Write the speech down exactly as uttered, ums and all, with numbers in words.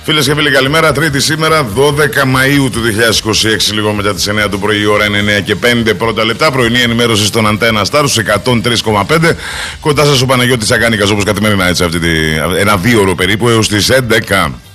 Φίλες και φίλοι, καλημέρα. Τρίτη σήμερα, δώδεκα Μαΐου του δύο χιλιάδες είκοσι έξι, λίγο μετά τις εννιά το πρωί, η ώρα είναι εννιά και πέντε πρώτα λεπτά. Πρωινή ενημέρωση στον Αντένα Star στους εκατόν τρία κόμμα πέντε. Κοντά σας ο Παναγιώτης Ακάνικας, όπως καθημερινά, έτσι, αυτή τη, ένα δύο ώρο περίπου, έως τις έντεκα.